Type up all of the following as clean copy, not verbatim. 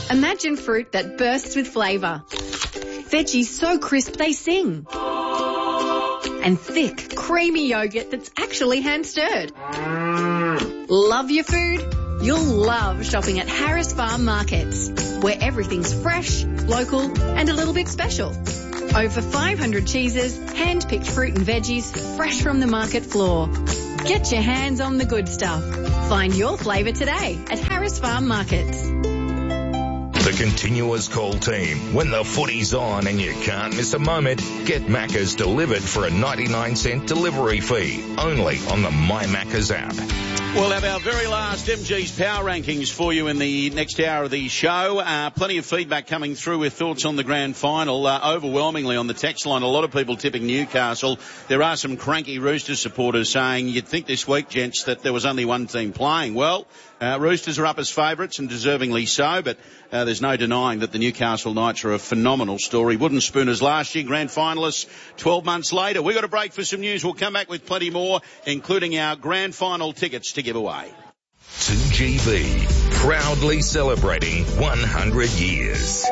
Imagine fruit that bursts with flavour. Veggies so crisp they sing. And thick, creamy yogurt that's actually hand-stirred. Love your food? You'll love shopping at Harris Farm Markets, where everything's fresh, local and a little bit special. Over 500 cheeses, hand-picked fruit and veggies, fresh from the market floor. Get your hands on the good stuff. Find your flavour today at Harris Farm Markets. The Continuous Call team. When the footy's on and you can't miss a moment, get Macca's delivered for a 99-cent delivery fee. Only on the My Macca's app. We'll have our very last MG's Power Rankings for you in the next hour of the show. Plenty of feedback coming through with thoughts on the grand final. Overwhelmingly on the text line, a lot of people tipping Newcastle. There are some cranky Roosters supporters saying, you'd think this week, gents, that there was only one team playing. Well, Roosters are up as favourites and deservingly so, but there's no denying that the Newcastle Knights are a phenomenal story. Wooden Spooners last year, grand finalists 12 months later. We've got a break for some news. We'll come back with plenty more, including our grand final tickets to give away. 2GB, proudly celebrating 100 years.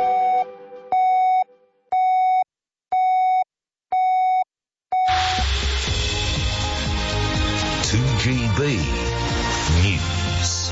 News.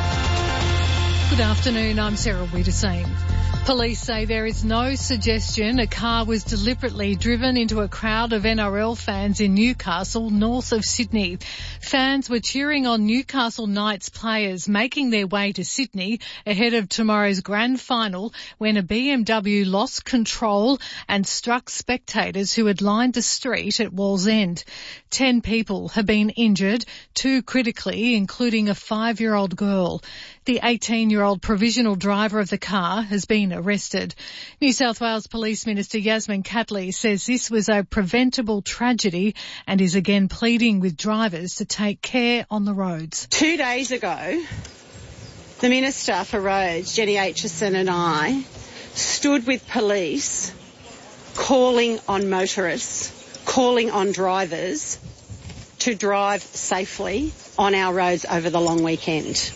Good afternoon, I'm Sarah Wiedersame. Police say there is no suggestion a car was deliberately driven into a crowd of NRL fans in Newcastle, north of Sydney. Fans were cheering on Newcastle Knights players making their way to Sydney ahead of tomorrow's grand final when a BMW lost control and struck spectators who had lined the street at Wallsend. 10 people have been injured, 2 critically, including a 5-year-old girl. The 18-year-old provisional driver of the car has been arrested. New South Wales Police Minister Yasmin Catley says this was a preventable tragedy and is again pleading with drivers to take care on the roads. 2 days ago, the Minister for Roads, Jenny Aitchison, and I stood with police calling on motorists, calling on drivers to drive safely on our roads over the long weekend.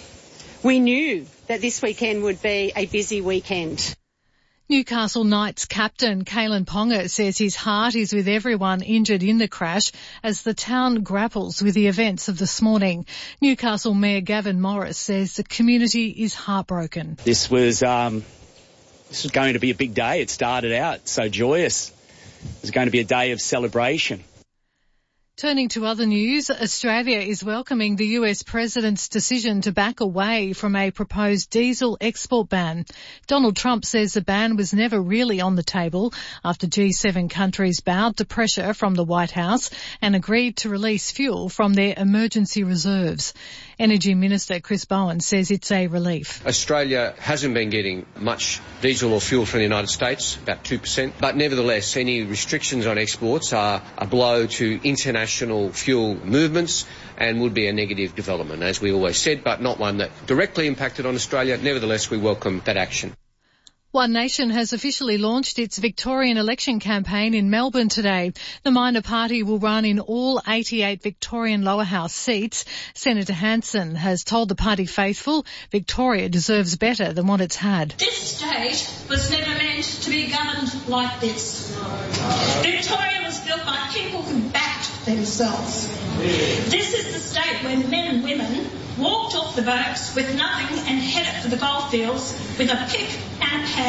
We knew that this weekend would be a busy weekend. Newcastle Knights captain Kalen Ponga says his heart is with everyone injured in the crash as the town grapples with the events of this morning. Newcastle Mayor Gavin Morris says the community is heartbroken. This was going to be a big day. It started out so joyous. It was going to be a day of celebration. Turning to other news, Australia is welcoming the US President's decision to back away from a proposed diesel export ban. Donald Trump says the ban was never really on the table after G7 countries bowed to pressure from the White House and agreed to release fuel from their emergency reserves. Energy Minister Chris Bowen says it's a relief. Australia hasn't been getting much diesel or fuel from the United States, about 2%, but nevertheless any restrictions on exports are a blow to international fuel movements and would be a negative development, as we always said, but not one that directly impacted on Australia. Nevertheless, we welcome that action. One Nation has officially launched its Victorian election campaign in Melbourne today. The minor party will run in all 88 Victorian lower house seats. Senator Hanson has told the party faithful Victoria deserves better than what it's had. This state was never meant to be governed like this. Victoria was built by people who backed themselves. This is the state where men and women walked off the boats with nothing and headed for the goldfields with a pick and pan.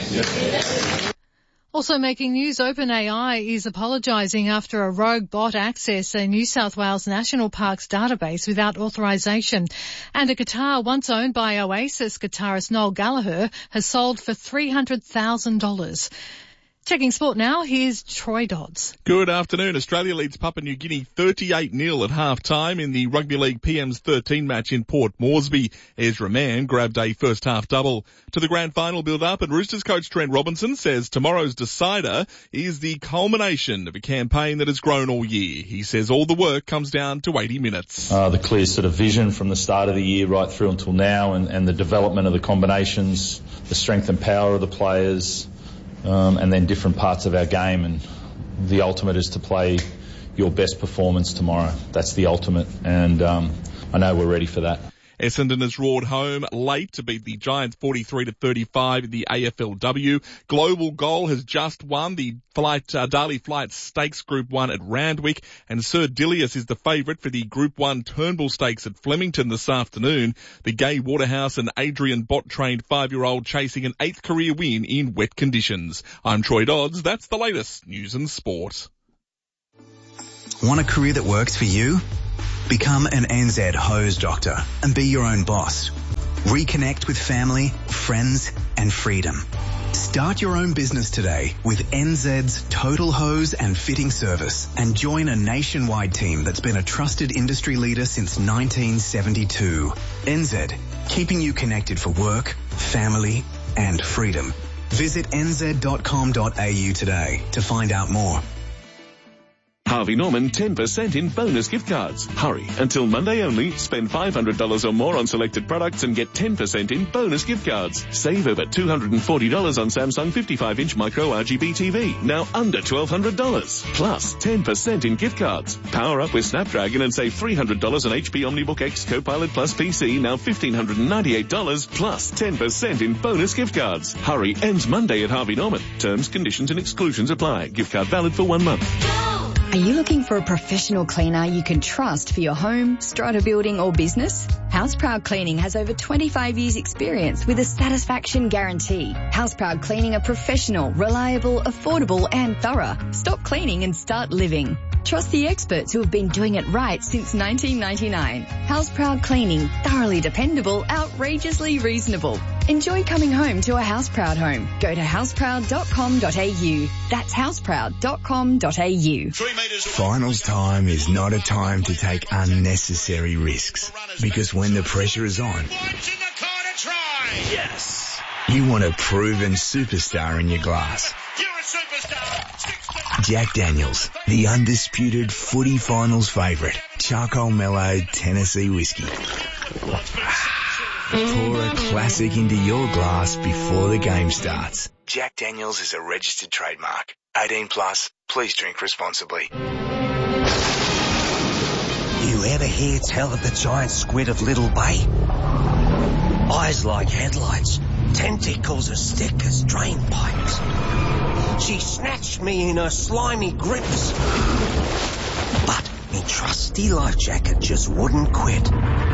Yes. Also making news, OpenAI is apologising after a rogue bot accessed a New South Wales National Parks database without authorisation. And a guitar once owned by Oasis guitarist Noel Gallagher has sold for $300,000. Checking sport now, here's Troy Dodds. Good afternoon. Australia leads Papua New Guinea 38-0 at half-time in the Rugby League PM's 13 match in Port Moresby. Ezra Mann grabbed a first-half double. To the grand final build-up, and Roosters coach Trent Robinson says tomorrow's decider is the culmination of a campaign that has grown all year. He says all the work comes down to 80 minutes. The clear sort of vision from the start of the year right through until now and the development of the combinations, the strength and power of the players, and then different parts of our game, and the ultimate is to play your best performance tomorrow. That's the ultimate, and I know we're ready for that. Essendon has roared home late to beat the Giants 43-35 in the AFLW. Global Goal has just won the Daly Flight Stakes Group 1 at Randwick, and Sir Dilius is the favourite for the Group 1 Turnbull Stakes at Flemington this afternoon. The Gay Waterhouse and Adrian Bott-trained 5-year-old chasing an 8th career win in wet conditions. I'm Troy Dodds. That's the latest news and sport. Want a career that works for you? Become an NZ hose doctor and be your own boss. Reconnect with family, friends and freedom. Start your own business today with NZ's Total Hose and Fitting Service and join a nationwide team that's been a trusted industry leader since 1972. NZ, keeping you connected for work, family and freedom. Visit nz.com.au today to find out more. Harvey Norman 10% in bonus gift cards. Hurry, until Monday only. Spend $500 or more on selected products and get 10% in bonus gift cards. Save over $240 on Samsung 55-inch micro RGB TV, now under $1,200. Plus 10% in gift cards. Power up with Snapdragon and save $300 on HP OmniBook X Copilot Plus PC, now $1,598, plus 10% in bonus gift cards. Hurry, ends Monday at Harvey Norman. Terms, conditions and exclusions apply. Gift card valid for 1 month. Are you looking for a professional cleaner you can trust for your home, strata building or business? Houseproud Cleaning has over 25 years experience with a satisfaction guarantee. Houseproud Cleaning are professional, reliable, affordable and thorough. Stop cleaning and start living. Trust the experts who have been doing it right since 1999. Houseproud Cleaning, thoroughly dependable, outrageously reasonable. Enjoy coming home to a Houseproud home. Go to houseproud.com.au. That's houseproud.com.au. Finals time is not a time to take unnecessary risks, because when the pressure is on, Yes! you want a proven superstar in your glass. You're a superstar! Jack Daniels, the undisputed footy finals favourite. Charcoal mellowed Tennessee whiskey. Pour a classic into your glass before the game starts. Jack Daniels is a registered trademark. 18 plus. Please drink responsibly. You ever hear tell of the giant squid of Little Bay? Eyes like headlights, tentacles as thick as drain pipes. She snatched me in her slimy grips. But me trusty life jacket just wouldn't quit.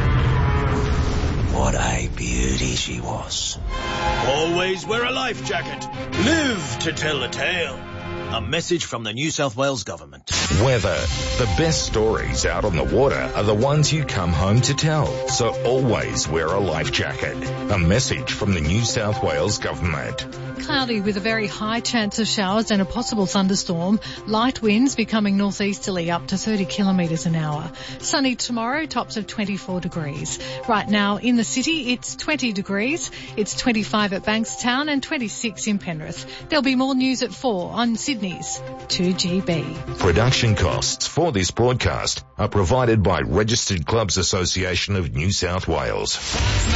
What a beauty she was. Always wear a life jacket. Live to tell the tale. A message from the New South Wales Government. Weather. The best stories out on the water are the ones you come home to tell. So always wear a life jacket. A message from the New South Wales Government. Cloudy with a very high chance of showers and a possible thunderstorm. Light winds becoming northeasterly up to 30 kilometres an hour. Sunny tomorrow, tops of 24 degrees. Right now in the city, it's 20 degrees. It's 25 at Bankstown and 26 in Penrith. There'll be more news at 4 on Sydney's 2GB. Production costs for this broadcast are provided by Registered Clubs Association of New South Wales.